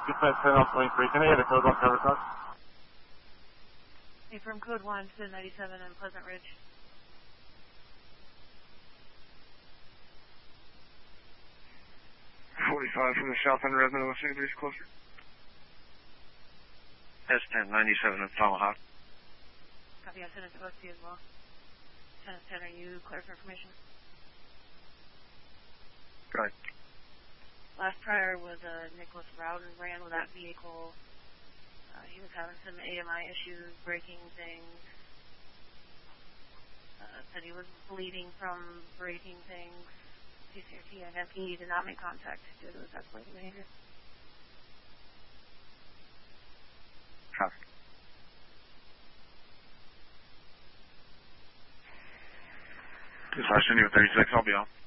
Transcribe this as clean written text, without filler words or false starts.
Dispatch 10 off 23. Can I get a code 1 cover talk? Hey, from code 1 to 97 in Pleasant Ridge. From the south end of Redmond, Los Angeles, closer. S10, 97 in Tomahawk. Copy, I sent it to both of you as well. 10, are you clear for information? Good. Last prior was Nicholas Rowden ran with that vehicle. He was having some AMI issues, breaking things. Said he was bleeding from breaking things. CCRT and FE did not make contact due to his escalating behavior. Copy. This is Arsenio 36, I'll be on.